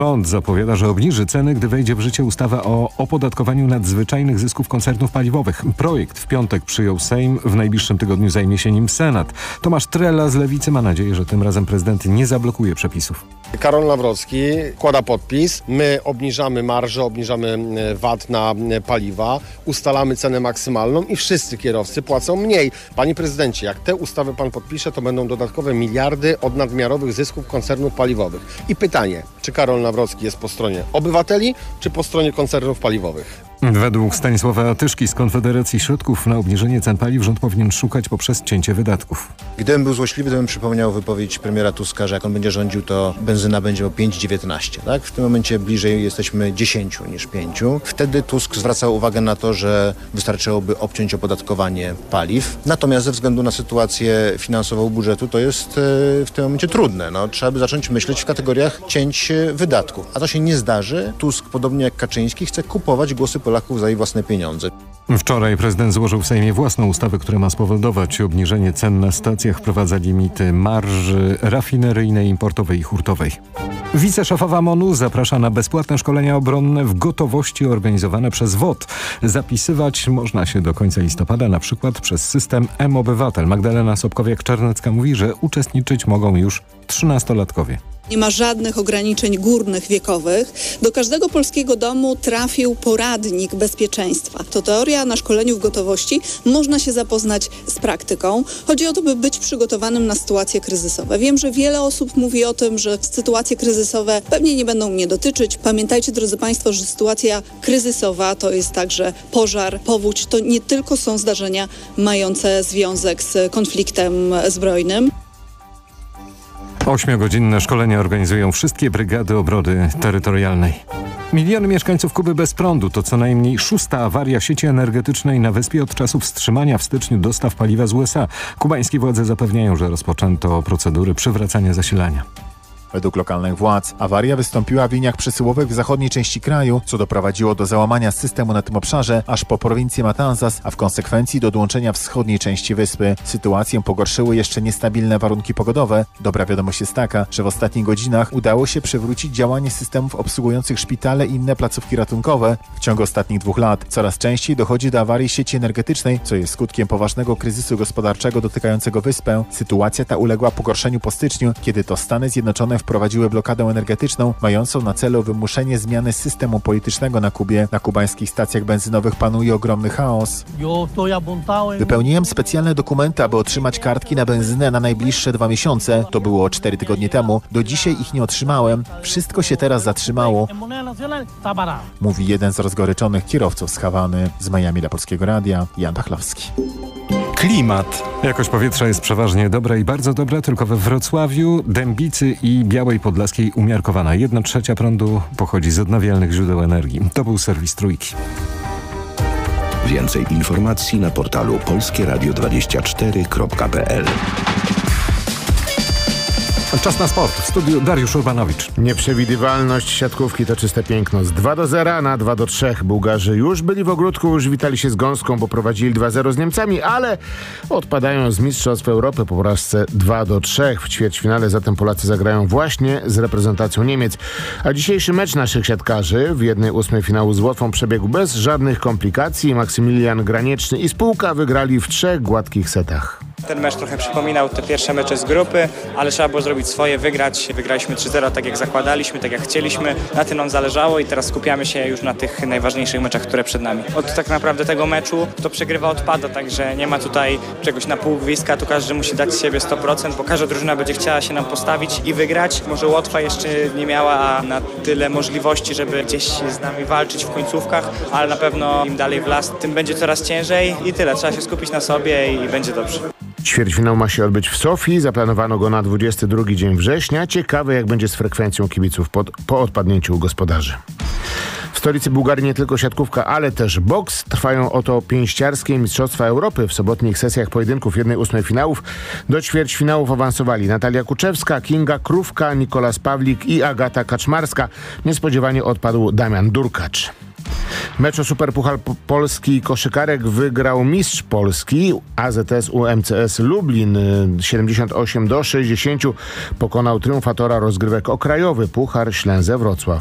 Rząd zapowiada, że obniży ceny, gdy wejdzie w życie ustawa o opodatkowaniu nadzwyczajnych zysków koncernów paliwowych. Projekt w piątek przyjął Sejm, w najbliższym tygodniu zajmie się nim Senat. Tomasz Trela z Lewicy ma nadzieję, że tym razem prezydent nie zablokuje przepisów. Karol Nawrocki kłada podpis, my obniżamy marżę, obniżamy VAT na paliwa, ustalamy cenę maksymalną i wszyscy kierowcy płacą mniej. Panie prezydencie, jak tę ustawę pan podpisze, to będą dodatkowe miliardy od nadmiarowych zysków koncernów paliwowych. I pytanie, czy Karol Nawrocki jest po stronie obywateli, czy po stronie koncernów paliwowych? Według Stanisława Tyszki z Konfederacji środków na obniżenie cen paliw rząd powinien szukać poprzez cięcie wydatków. Gdybym był złośliwy, to bym przypomniał wypowiedź premiera Tuska, że jak on będzie rządził, to benzyna będzie o 5,19. Tak? W tym momencie bliżej jesteśmy 10 niż 5. Wtedy Tusk zwracał uwagę na to, że wystarczyłoby obciąć opodatkowanie paliw. Natomiast ze względu na sytuację finansową budżetu to jest w tym momencie trudne. Trzeba by zacząć myśleć w kategoriach cięć wydatków. A to się nie zdarzy. Tusk, podobnie jak Kaczyński, chce kupować głosy Polaków za ich własne pieniądze. Wczoraj prezydent złożył w Sejmie własną ustawę, która ma spowodować obniżenie cen na stacjach, wprowadza limity marży rafineryjnej, importowej i hurtowej. Wiceszefowa MON-u zaprasza na bezpłatne szkolenia obronne w gotowości organizowane przez WOT. Zapisywać można się do końca listopada, na przykład przez system mObywatel. Magdalena Sobkowiak-Czarnecka mówi, że uczestniczyć mogą już 13-latkowie. Nie ma żadnych ograniczeń górnych wiekowych. Do każdego polskiego domu trafił poradnik bezpieczeństwa. To teoria, na szkoleniu w gotowości można się zapoznać z praktyką. Chodzi o to, by być przygotowanym na sytuacje kryzysowe. Wiem, że wiele osób mówi o tym, że sytuacje kryzysowe pewnie nie będą mnie dotyczyć. Pamiętajcie, drodzy Państwo, że sytuacja kryzysowa to jest także pożar, powódź. To nie tylko są zdarzenia mające związek z konfliktem zbrojnym. 8-godzinne szkolenia organizują wszystkie brygady obrony terytorialnej. Miliony mieszkańców Kuby bez prądu to co najmniej 6. awaria sieci energetycznej na wyspie od czasu wstrzymania w styczniu dostaw paliwa z USA. Kubańskie władze zapewniają, że rozpoczęto procedury przywracania zasilania. Według lokalnych władz awaria wystąpiła w liniach przesyłowych w zachodniej części kraju, co doprowadziło do załamania systemu na tym obszarze aż po prowincję Matanzas, a w konsekwencji do odłączenia wschodniej części wyspy. Sytuację pogorszyły jeszcze niestabilne warunki pogodowe. Dobra wiadomość jest taka, że w ostatnich godzinach udało się przywrócić działanie systemów obsługujących szpitale i inne placówki ratunkowe. W ciągu ostatnich 2 lat coraz częściej dochodzi do awarii sieci energetycznej, co jest skutkiem poważnego kryzysu gospodarczego dotykającego wyspę. Sytuacja ta uległa pogorszeniu po styczniu, kiedy to Stany Zjednoczone wprowadziły blokadę energetyczną mającą na celu wymuszenie zmiany systemu politycznego na Kubie. Na kubańskich stacjach benzynowych panuje ogromny chaos. Wypełniłem specjalne dokumenty, aby otrzymać kartki na benzynę na najbliższe 2 miesiące. To było 4 tygodnie temu. Do dzisiaj ich nie otrzymałem. Wszystko się teraz zatrzymało. Mówi jeden z rozgoryczonych kierowców z Hawany. Z Miami dla Polskiego Radia, Jan Pachlowski. Klimat. Jakość powietrza jest przeważnie dobra i bardzo dobra, tylko we Wrocławiu, Dębicy i Białej Podlaskiej umiarkowana. 1/3 prądu pochodzi z odnawialnych źródeł energii. To był serwis Trójki. Więcej informacji na portalu polskieradio24.pl. Czas na sport. W studiu Dariusz Urbanowicz. Nieprzewidywalność siatkówki to czyste piękno. Z 2-0 na 2-3. Bułgarzy już byli w ogródku, już witali się z gąską, bo prowadzili 2-0 z Niemcami, ale odpadają z Mistrzostw Europy po porażce 2-3. W ćwierćfinale zatem Polacy zagrają właśnie z reprezentacją Niemiec. A dzisiejszy mecz naszych siatkarzy w 1/8 finału z Łotwą przebiegł bez żadnych komplikacji. Maksymilian Granieczny i spółka wygrali w 3 gładkich setach. Ten mecz trochę przypominał te pierwsze mecze z grupy, ale trzeba było zrobić swoje, wygrać. Wygraliśmy 3-0 tak jak zakładaliśmy, tak jak chcieliśmy. Na tym nam zależało i teraz skupiamy się już na tych najważniejszych meczach, które przed nami. Od tak naprawdę tego meczu kto przegrywa odpada, także nie ma tutaj czegoś na pół gwizdka, tu każdy musi dać z siebie 100%, bo każda drużyna będzie chciała się nam postawić i wygrać. Może Łotwa jeszcze nie miała na tyle możliwości, żeby gdzieś z nami walczyć w końcówkach, ale na pewno im dalej w las, tym będzie coraz ciężej i tyle. Trzeba się skupić na sobie i będzie dobrze. Ćwierćfinał ma się odbyć w Sofii. Zaplanowano go na 22 dzień września. Ciekawe, jak będzie z frekwencją kibiców po odpadnięciu gospodarzy. W stolicy Bułgarii nie tylko siatkówka, ale też boks. Trwają oto pięściarskie Mistrzostwa Europy. W sobotnich sesjach pojedynków 1/8 finałów do ćwierćfinałów awansowali Natalia Kuczewska, Kinga Krówka, Nikolas Pawlik i Agata Kaczmarska. Niespodziewanie odpadł Damian Durkacz. Mecz o Superpuchar Polski koszykarek wygrał mistrz Polski. AZS UMCS Lublin 78-60 pokonał triumfatora rozgrywek o Krajowy Puchar Ślęzę Wrocław.